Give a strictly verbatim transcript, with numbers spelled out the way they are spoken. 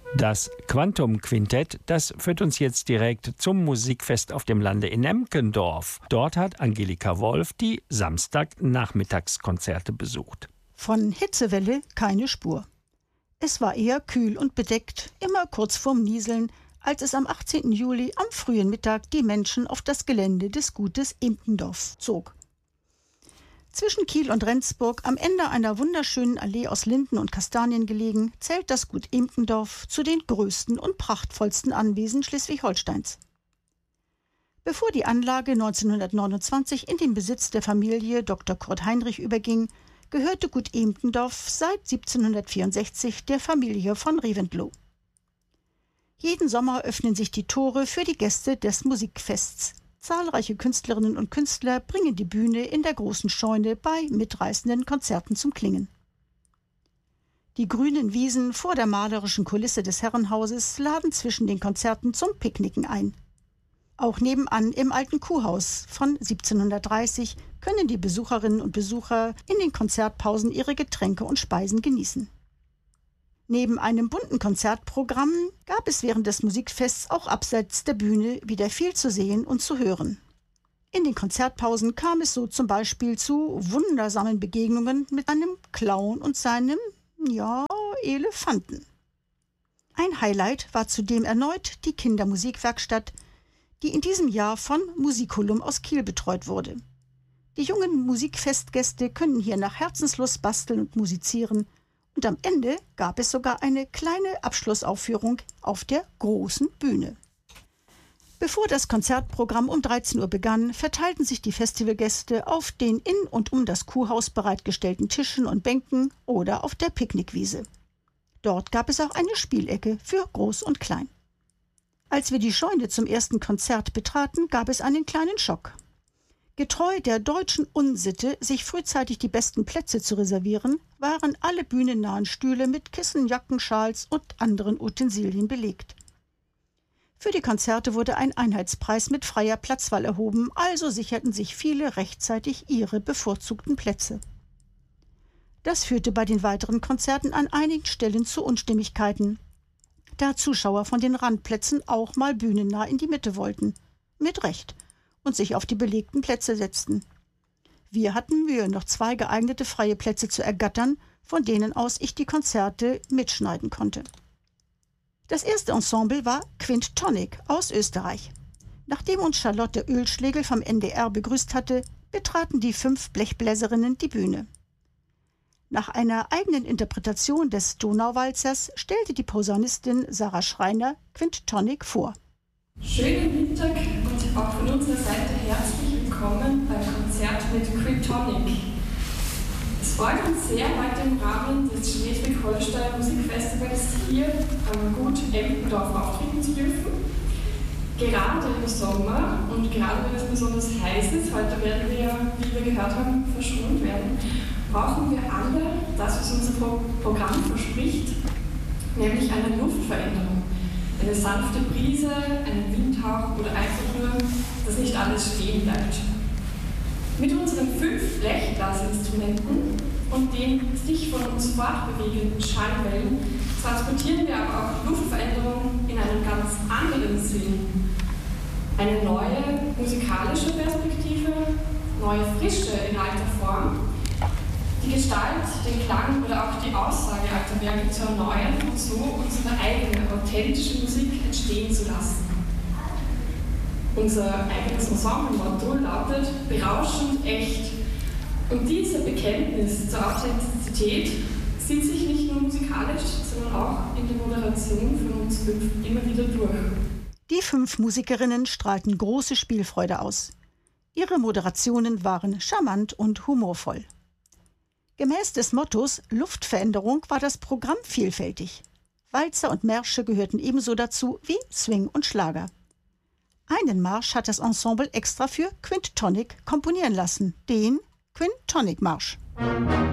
Das Quantum Quintett, das führt uns jetzt direkt zum Musikfest auf dem Lande in Emkendorf. Dort hat Angelika Wolf die Samstagnachmittagskonzerte besucht. Von Hitzewelle keine Spur. Es war eher kühl und bedeckt, immer kurz vorm Nieseln, als es am achtzehnten Juli am frühen Mittag die Menschen auf das Gelände des Gutes Emkendorf zog. Zwischen Kiel und Rendsburg, am Ende einer wunderschönen Allee aus Linden und Kastanien gelegen, zählt das Gut Emkendorf zu den größten und prachtvollsten Anwesen Schleswig-Holsteins. Bevor die Anlage neunzehnhundertneunundzwanzig in den Besitz der Familie Doktor Kurt Heinrich überging, gehörte Gut Emkendorf seit siebzehnhundertvierundsechzig der Familie von Reventlow. Jeden Sommer öffnen sich die Tore für die Gäste des Musikfests. Zahlreiche Künstlerinnen und Künstler bringen die Bühne in der großen Scheune bei mitreißenden Konzerten zum Klingen. Die grünen Wiesen vor der malerischen Kulisse des Herrenhauses laden zwischen den Konzerten zum Picknicken ein. Auch nebenan im alten Kuhhaus von siebzehnhundertdreißig können die Besucherinnen und Besucher in den Konzertpausen ihre Getränke und Speisen genießen. Neben einem bunten Konzertprogramm gab es während des Musikfests auch abseits der Bühne wieder viel zu sehen und zu hören. In den Konzertpausen kam es so zum Beispiel zu wundersamen Begegnungen mit einem Clown und seinem, ja, Elefanten. Ein Highlight war zudem erneut die Kindermusikwerkstatt, die in diesem Jahr von Musiculum aus Kiel betreut wurde. Die jungen Musikfestgäste können hier nach Herzenslust basteln und musizieren. Und am Ende gab es sogar eine kleine Abschlussaufführung auf der großen Bühne. Bevor das Konzertprogramm um dreizehn Uhr begann, verteilten sich die Festivalgäste auf den in und um das Kuhhaus bereitgestellten Tischen und Bänken oder auf der Picknickwiese. Dort gab es auch eine Spielecke für Groß und Klein. Als wir die Scheune zum ersten Konzert betraten, gab es einen kleinen Schock. Getreu der deutschen Unsitte, sich frühzeitig die besten Plätze zu reservieren, waren alle bühnennahen Stühle mit Kissen, Jacken, Schals und anderen Utensilien belegt. Für die Konzerte wurde ein Einheitspreis mit freier Platzwahl erhoben, also sicherten sich viele rechtzeitig ihre bevorzugten Plätze. Das führte bei den weiteren Konzerten an einigen Stellen zu Unstimmigkeiten, da Zuschauer von den Randplätzen auch mal bühnennah in die Mitte wollten. Mit Recht. Und sich auf die belegten Plätze setzten. Wir hatten Mühe, noch zwei geeignete freie Plätze zu ergattern, von denen aus ich die Konzerte mitschneiden konnte. Das erste Ensemble war Quint Tonic aus Österreich. Nachdem uns Charlotte Oehlschlegel vom N D R begrüßt hatte, betraten die fünf Blechbläserinnen die Bühne. Nach einer eigenen Interpretation des Donauwalzers stellte die Posaunistin Sarah Schreiner Quint Tonic vor. Schönen Mittag und auch von unserer Seite herzlich willkommen beim Konzert mit Quint Tonic. Es freut uns sehr, heute im Rahmen des Schleswig-Holstein Musikfestivals hier am Gut Emkendorf auftreten zu dürfen. Gerade im Sommer und gerade wenn es besonders heiß ist, heute werden wir, wie wir gehört haben, verschont werden, brauchen wir alle das, was unser Programm verspricht, nämlich eine Luftveränderung. Eine sanfte Brise, einen Windhauch oder einfach nur, dass nicht alles stehen bleibt. Mit unseren fünf Blechblasinstrumenten und den sich von uns fortbewegenden Schallwellen transportieren wir aber auch Luftveränderung in einem ganz anderen Sinn. Eine neue musikalische Perspektive, neue Frische in alter Form, die Gestalt, den Klang oder auch die Aussage alter Werke zu erneuern und so unsere eigene, authentische Musik entstehen zu lassen. Unser eigenes Ensemble-Motto lautet berauschend echt. Und dieses Bekenntnis zur Authentizität zieht sich nicht nur musikalisch, sondern auch in der Moderation von uns fünf immer wieder durch. Die fünf Musikerinnen strahlten große Spielfreude aus. Ihre Moderationen waren charmant und humorvoll. Gemäß des Mottos Luftveränderung war das Programm vielfältig. Walzer und Märsche gehörten ebenso dazu wie Swing und Schlager. Einen Marsch hat das Ensemble extra für Quint Tonic komponieren lassen, den Quint Tonic Marsch.